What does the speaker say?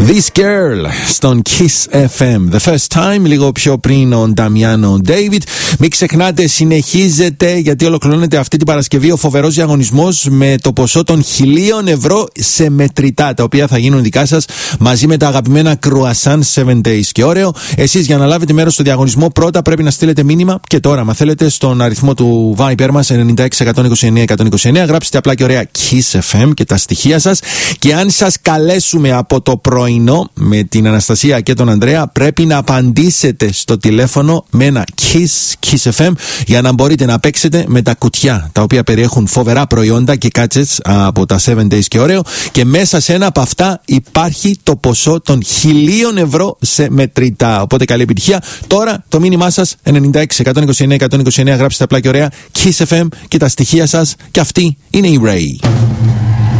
This Girl στον Kiss FM. The First Time, λίγο πιο πριν ο Νταμιάνο Ντέιβιτ. Μην ξεχνάτε, συνεχίζεται, γιατί ολοκληρώνεται αυτή την Παρασκευή ο φοβερός διαγωνισμός με το ποσό των 1.000 ευρώ σε μετρητά, τα οποία θα γίνουν δικά σας μαζί με τα αγαπημένα κρουασάν 7 Days και Oreo. Εσείς, για να λάβετε μέρος στο διαγωνισμό, πρώτα πρέπει να στείλετε μήνυμα, και τώρα, μα θέλετε, στον αριθμό του Viber μας 96-129-129. Γράψτε απλά και ωραία Kiss FM και τα στοιχεία σας. Και αν σας καλέσουμε από το πρωινό με την Αναστασία και τον Ανδρέα, πρέπει να απαντήσετε στο τηλέφωνο με ένα Kiss FM, για να μπορείτε να παίξετε με τα κουτιά, τα οποία περιέχουν φοβερά προϊόντα και κάτσες από τα 7 Days και Oreo, και μέσα σε ένα από αυτά υπάρχει το ποσό των 1.000 ευρώ σε μετρητά. Οπότε καλή επιτυχία. Τώρα το μήνυμά σας 96-129-129. Γράψτε απλά και ωραία Kiss FM και τα στοιχεία σας, και αυτή είναι η Ray.